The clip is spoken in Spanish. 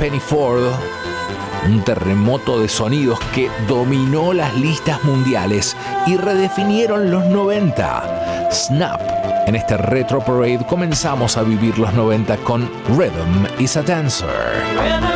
Penny Ford, un terremoto de sonidos que dominó las listas mundiales y redefinieron los 90. Snap. En este Retro Parade comenzamos a vivir los 90 con Rhythm is a Dancer.